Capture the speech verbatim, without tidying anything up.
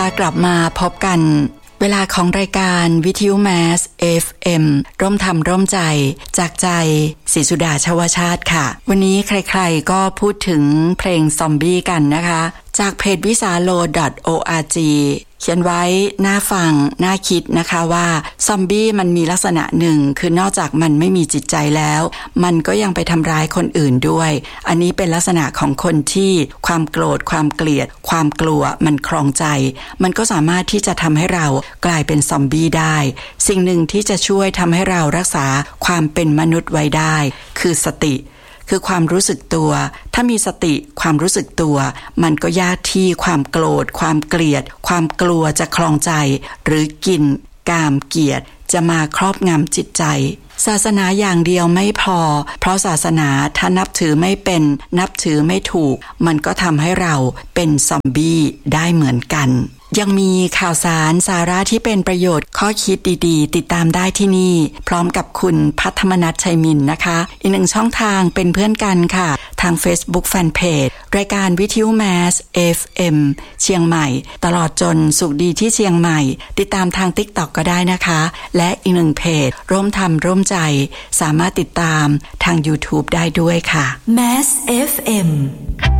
กลับมาพบกันเวลาของรายการวิทยุแมส เอฟ เอ็ม ร่วมทำร่วมใจจากใจศรีสุดาชวชาติค่ะวันนี้ใครๆก็พูดถึงเพลงซอมบี้กันนะคะจากเพจวิสาโล .org เขียนไว้น่าฟังน่าคิดนะคะว่าซอมบี้มันมีลักษณะหนึ่งคือนอกจากมันไม่มีจิตใจแล้วมันก็ยังไปทำร้ายคนอื่นด้วยอันนี้เป็นลักษณะของคนที่ความโกรธความเกลียดความกลัวมันครองใจมันก็สามารถที่จะทำให้เรากลายเป็นซอมบี้ได้สิ่งหนึ่งที่จะช่วยทำให้เรารักษาความเป็นมนุษย์ไว้ได้คือสติคือความรู้สึกตัวถ้ามีสติความรู้สึกตัวมันก็ยากที่ความโกรธความเกลียดความกลัวจะครองใจหรือกินกามเกียรติจะมาครอบงำจิตใจศาสนาอย่างเดียวไม่พอเพราะศาสนาถ้านับถือไม่เป็นนับถือไม่ถูกมันก็ทำให้เราเป็นซอมบี้ได้เหมือนกันยังมีข่าวสารสาระที่เป็นประโยชน์ข้อคิดดีๆติดตามได้ที่นี่พร้อมกับคุณพัฒมนัสชัยมินนะคะอีกหนึ่งช่องทางเป็นเพื่อนกันค่ะทาง Facebook Fanpage รายการวิทยุแมส เอฟ เอ็ม เชียงใหม่ตลอดจนสุขดีที่เชียงใหม่ติดตามทาง TikTok ก็ได้นะคะและอีกหนึ่งเพจร่วมทำร่วมใจสามารถติดตามทาง YouTube ได้ด้วยค่ะแมส เอฟ เอ็ม